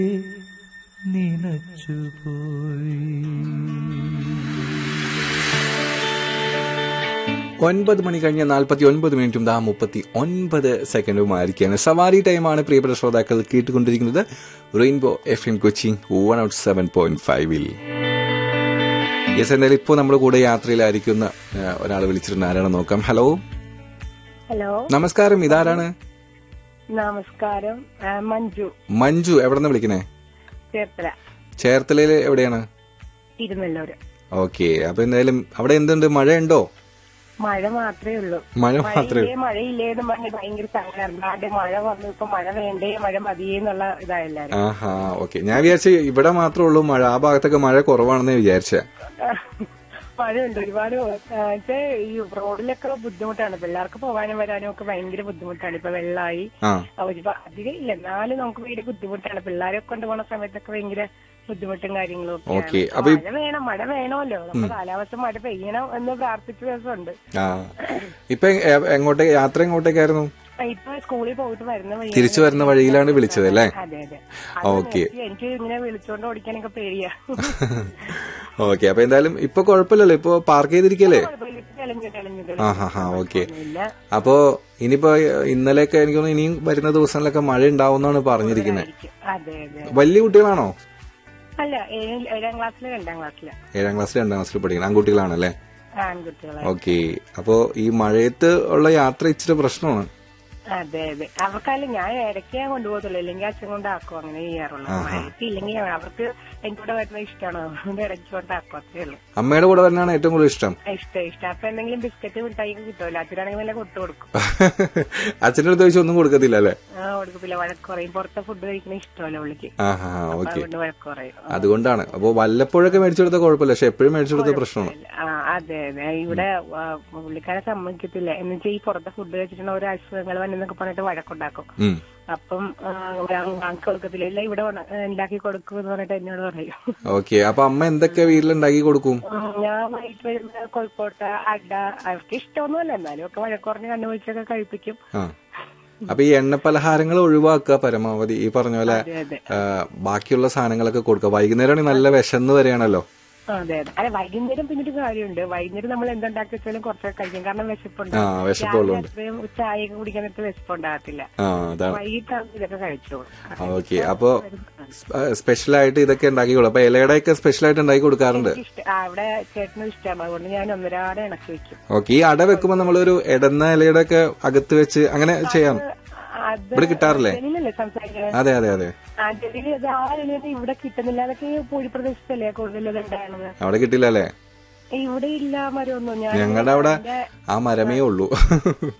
നിനച്ചുപോയി 9 മണി കഴിഞ്ഞ 49 മിനിറ്റും 39 സെക്കൻഡുമായിരിക്കുകയാണ്. സവാരി ടൈമാണ് പ്രിയപ്പെട്ട ശ്രോതാക്കൾ കേട്ടുകൊണ്ടിരിക്കുന്നത് റെയിൻബോ FM കൊച്ചി 107.5-ൽ. യെസ്, എന്തായാലും ഇപ്പോൾ നമ്മുടെ കൂടെ യാത്രയിലായിരിക്കുന്ന ഒരാൾ വിളിച്ചിട്ടുണ്ട്. ആരാണ് നോക്കാം. ഹലോ ഹലോ, നമസ്കാരം. ഇതാരാണ്? നമസ്കാരം. മഞ്ജു. മഞ്ജു, എവിടെ നിന്ന് വിളിക്കണേ? ചേർത്തല. ചേർത്തലയിൽ എവിടെയാണ്? തിരുനെല്ലൂര്. ഓക്കെ, അപ്പൊ എന്തായാലും അവിടെ എന്തുണ്ട്? മഴയുണ്ടോ? മഴ മാത്രമേ ഉള്ളൂ. മഴയില്ലേന്ന് പറഞ്ഞ് ഭയങ്കര സങ്കടം. മഴ വന്നു, ഇപ്പൊ മഴ വേണ്ടേ, മഴ മതിയെന്നുള്ള ഇതായെല്ലാരും. ആഹാ, ഓക്കെ. ഞാൻ വിചാരിച്ച ഇവിടെ മാത്രമേ ഉള്ളൂ മഴ, ആ ഭാഗത്തൊക്കെ മഴ കുറവാണെന്ന് വിചാരിച്ച. മഴയുണ്ട് ഒരുപാട്. ഈ റോഡിലൊക്കെ ബുദ്ധിമുട്ടാണ്, പിള്ളേർക്ക് പോകാനും വരാനും ഒക്കെ ഭയങ്കര ബുദ്ധിമുട്ടാണ്. ഇപ്പൊ വെള്ളമായി അധികം ഇല്ല, എന്നാലും നമുക്ക് ഭയങ്കര ബുദ്ധിമുട്ടാണ്. പിള്ളേരെ കൊണ്ടുപോകുന്ന സമയത്തൊക്കെ ഭയങ്കര ബുദ്ധിമുട്ടും കാര്യങ്ങളും ഒക്കെ. മഴ വേണമല്ലോ, നമ്മുടെ കാലാവസ്ഥ മഴ പെയ്യണം എന്ന് പ്രാർത്ഥിച്ച ദിവസമുണ്ട്. ഇപ്പൊ യാത്ര എങ്ങോട്ടേക്കായിരുന്നു? ഇപ്പൊ സ്കൂളിൽ പോയിട്ട് വരുന്ന വഴി, തിരിച്ചു വരുന്ന വഴിയിലാണ് വിളിച്ചത് അല്ലേ? അതെ അതെ. ഓക്കെ, എനിക്ക് ഇങ്ങനെ വിളിച്ചോണ്ട് ഓടിക്കാനൊക്കെ പേടിയാ. ഓക്കെ, അപ്പൊ എന്തായാലും ഇപ്പൊ കുഴപ്പമില്ലല്ലോ, ഇപ്പൊ പാർക്ക് ചെയ്തിരിക്കല്ലേ? ഓക്കെ. അപ്പോ ഇനിയിപ്പോ ഇന്നലെയൊക്കെ എനിക്ക് തോന്നുന്നു ഇനിയും വരുന്ന ദിവസങ്ങളിലൊക്കെ മഴ ഉണ്ടാവുന്നാണ് പറഞ്ഞിരിക്കുന്നത്. വലിയ കുട്ടികളാണോ? അല്ല, 7ാം ക്ലാസ്സില് 2ാം ക്ലാസ്സില്. 7ാം ക്ലാസ്സിൽ 2ാം ക്ലാസ്സിൽ പഠിക്കണം ആൺകുട്ടികളാണല്ലേ? ആൺകുട്ടികളെ. ഓക്കെ, അപ്പോ ഈ മഴയത്ത് ഉള്ള യാത്ര ഇച്ചിരി പ്രശ്നമാണ്. അതെ അതെ, അവർക്കല്ല, ഞാൻ ഇടയ്ക്ക് ഞാൻ കൊണ്ടുപോകത്തുള്ളൂ, അല്ലെങ്കിൽ അച്ഛൻ കൊണ്ടാക്കും, അങ്ങനെ ചെയ്യാറുള്ളൂ. ഇല്ലെങ്കിൽ അവർക്ക് എന്റെ കൂടെ വരുന്നത് ഇഷ്ടമാണ്, അതുകൊണ്ട് ഇടയ്ക്ക് കൊണ്ടാക്കും, അത്രേ ഉള്ളൂ. അമ്മയുടെ കൂടെ വരുന്നതാണ് ഏറ്റവും കൂടുതൽ ഇഷ്ടം? ഇഷ്ടം. അപ്പൊ എന്തെങ്കിലും ബിസ്ക്കറ്റ് മിഠായി കിട്ടുമല്ലോ, അച്ഛനാണെങ്കിൽ വല്ല കൊട്ടു കൊടുക്കും. അച്ഛൻ്റെ അടുത്ത് ചോദിച്ചാൽ ഒന്നും കൊടുക്കത്തില്ല അല്ലേ? കൊടുക്കത്തില്ല, വഴക്ക് പറയും. പുറത്തെ ഫുഡ് കഴിക്കണ ഇഷ്ടമല്ല പുള്ളിക്ക്, അതുകൊണ്ട് വഴക്ക് പറയും. അതുകൊണ്ടാണ്. അപ്പൊ വല്ലപ്പോഴൊക്കെ മേടിച്ചു കൊടുത്താൽ കുഴപ്പമില്ല, പക്ഷെ എപ്പോഴും മേടിച്ചു കൊടുത്താൽ പ്രശ്നമാണ്. അതെ അതെ, ഇവിടെ പുള്ളിക്കാരെ സമ്മതിക്കത്തില്ല. എന്നുവെച്ചാൽ ഈ പുറത്തെ ഫുഡ് കഴിച്ചിട്ടുള്ള ഓരോ അസുഖങ്ങൾ വന്നെന്നൊക്കെ പറഞ്ഞിട്ട് വഴക്കുണ്ടാക്കും. അപ്പം വാങ്ങി കൊടുക്കത്തില്ല, ഇല്ല ഇവിടെ ഉണ്ടാക്കി കൊടുക്കും എന്ന് പറഞ്ഞിട്ട് എന്നോട് പറയും. ഓക്കെ, അപ്പൊ അമ്മ എന്തൊക്കെ വീട്ടിലുണ്ടാക്കി കൊടുക്കും? ഞാൻ വൈകിട്ട് വരുന്ന കൊഴുപ്പോട്ട, അട, അവർക്ക് ഇഷ്ടമൊന്നുമല്ല, എന്നാലും ഒക്കെ വഴക്കുറഞ്ഞ് കണ്ണുപിടിച്ചൊക്കെ കഴിപ്പിക്കും. അപ്പൊ ഈ എണ്ണ പലഹാരങ്ങൾ ഒഴിവാക്കുക പരമാവധി. ഈ പറഞ്ഞ പോലെ ബാക്കിയുള്ള സാധനങ്ങളൊക്കെ കൊടുക്കുക. വൈകുന്നേരമാണ് നല്ല വിശന്ന് വരെയാണല്ലോ. അതെ അതെ. അല്ല, വൈകുന്നേരം പിന്നൊരു കാര്യമുണ്ട്, വൈകുന്നേരം നമ്മൾ എന്തുണ്ടാക്കി വെച്ചാലും കുറച്ചൊക്കെ കഴിക്കും, കാരണം വിശപ്പുണ്ട്. ചായയൊക്കെ കുടിക്കാൻ നേരത്തെ വിശപ്പുണ്ടാകത്തില്ല, വൈകിട്ടാണ് ഇതൊക്കെ കഴിച്ചോളൂ. ഓക്കെ, അപ്പൊ സ്പെഷ്യലായിട്ട് ഇതൊക്കെ ഉണ്ടാക്കിക്കോളൂ. അപ്പൊ ഇലയുടെയൊക്കെ സ്പെഷ്യലായിട്ട് ഉണ്ടാക്കി കൊടുക്കാറുണ്ട്? അവിടെ ചേട്ടനും ഇഷ്ടമാണ്, അതുകൊണ്ട് ഞാൻ ഒന്നരാടെ ഇണക്കി വെക്കും. ഓക്കെ, ഈ അട വെക്കുമ്പോ നമ്മളൊരു ഇടന്ന ഇലയുടെ ഒക്കെ അകത്ത് വെച്ച് അങ്ങനെ ചെയ്യാം, ഇവിടെ കിട്ടാറില്ലേ? അതെ അതെ അതെ, ഇവിടെ കിട്ടുന്നില്ല. അതൊക്കെ പൂഴിപ്രദേശത്തല്ലേ കൂടുതൽ ഉണ്ടായിരുന്നത്, അവിടെ കിട്ടില്ല അല്ലേ? ഇവിടെ ഇല്ല മരമൊന്നും. ഞങ്ങളുടെ അവിടെ ആ മരമേ ഉള്ളൂ.